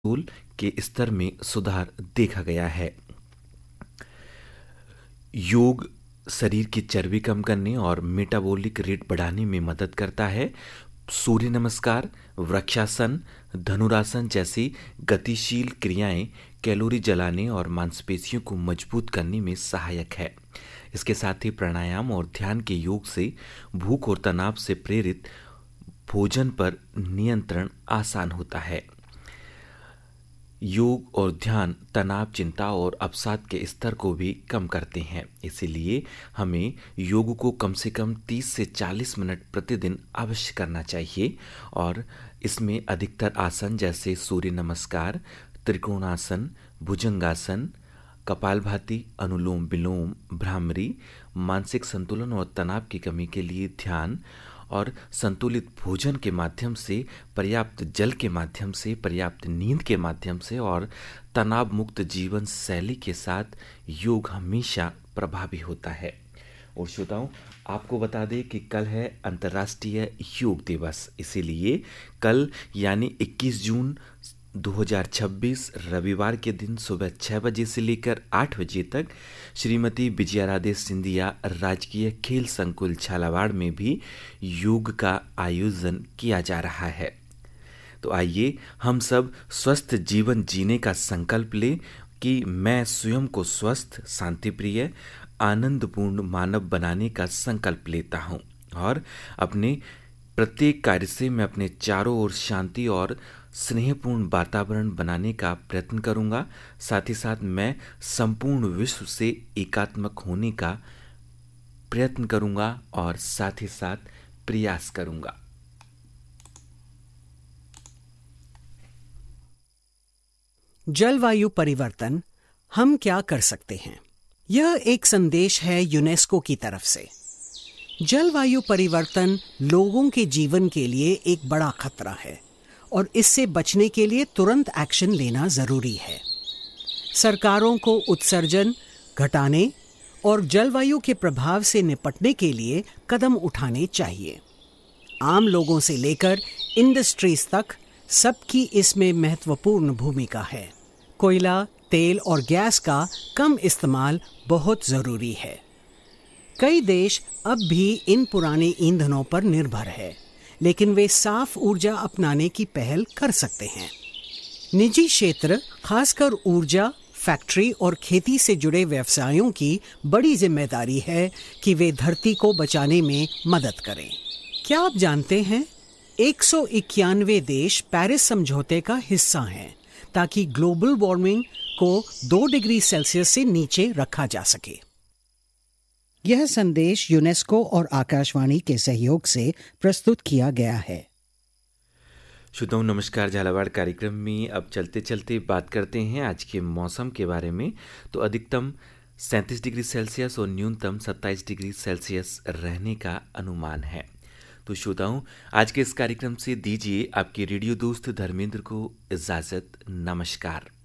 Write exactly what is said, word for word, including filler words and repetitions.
Cholesterol के स्तर में सुधार देखा गया है। योग शरीर की चर्बी कम करने और मेटाबॉलिक रेट बढ़ाने में मदद करता है। सूर्य नमस्कार, वृक्षासन, धनुरासन जैसी गतिशील क्रियाएं कैलोरी जलाने और मांसपेशियों को मजबूत करने में सहायक है। इसके साथ ही प्राणायाम और ध्यान के योग से भूख और तनाव से प्रेरित भोजन पर नियंत्रण आसान होता है। योग और ध्यान तनाव, चिंता और अवसाद के स्तर को भी कम करते हैं। इसीलिए हमें योग को कम से कम तीस से चालीस मिनट प्रतिदिन अवश्य करना चाहिए और इसमें अधिकतर आसन जैसे सूर्य नमस्कार, त्रिकोणासन, भुजंगासन, कपालभाति, अनुलोम विलोम, भ्रामरी, मानसिक संतुलन और तनाव की कमी के लिए ध्यान और संतुलित भोजन के माध्यम से, पर्याप्त जल के माध्यम से, पर्याप्त नींद के माध्यम से और तनाव मुक्त जीवन शैली के साथ योग हमेशा प्रभावी होता है। और श्रोताओं, आपको बता दें कि कल है अंतर्राष्ट्रीय योग दिवस। इसीलिए कल यानी इक्कीस जून दो हज़ार छब्बीस रविवार के दिन सुबह छह बजे से लेकर आठ बजे तक श्रीमती विजया राधे सिंधिया राजकीय खेल संकुल झालावाड़ में भी योग का आयोजन किया जा रहा है। तो आइए हम सब स्वस्थ जीवन जीने का संकल्प लें कि मैं स्वयं को स्वस्थ, शांतिप्रिय, आनंदपूर्ण मानव बनाने का संकल्प लेता हूं और अपने प्रत्येक कार्य से मैं अपने चारों ओर शांति और स्नेहपूर्ण वातावरण बनाने का प्रयत्न करूंगा। साथ ही साथ मैं संपूर्ण विश्व से एकात्मक होने का प्रयत्न करूंगा और साथ ही साथ प्रयास करूंगा। जलवायु परिवर्तन, हम क्या कर सकते हैं? यह एक संदेश है यूनेस्को की तरफ से। जलवायु परिवर्तन लोगों के जीवन के लिए एक बड़ा खतरा है और इससे बचने के लिए तुरंत एक्शन लेना जरूरी है। सरकारों को उत्सर्जन घटाने और जलवायु के प्रभाव से निपटने के लिए कदम उठाने चाहिए। आम लोगों से लेकर इंडस्ट्रीज तक सबकी इसमें महत्वपूर्ण भूमिका है। कोयला, तेल और गैस का कम इस्तेमाल बहुत जरूरी है। कई देश अब भी इन पुराने ईंधनों पर निर्भर है, लेकिन वे साफ ऊर्जा अपनाने की पहल कर सकते हैं। निजी क्षेत्र, खासकर ऊर्जा, फैक्ट्री और खेती से जुड़े व्यवसायों की बड़ी जिम्मेदारी है कि वे धरती को बचाने में मदद करें। क्या आप जानते हैं, एक सौ इक्यानवे देश पेरिस समझौते का हिस्सा हैं ताकि ग्लोबल वार्मिंग को दो डिग्री सेल्सियस से नीचे रखा जा सके। यह संदेश यूनेस्को और आकाशवाणी के सहयोग से प्रस्तुत किया गया है। श्रोताओं नमस्कार, झालावाड़ कार्यक्रम में अब चलते चलते बात करते हैं आज के मौसम के बारे में। तो अधिकतम सैंतीस डिग्री सेल्सियस और न्यूनतम सत्ताईस डिग्री सेल्सियस रहने का अनुमान है। तो श्रोताओं, आज के इस कार्यक्रम से दीजिए आपके रेडियो दोस्त धर्मेंद्र को इजाजत। नमस्कार।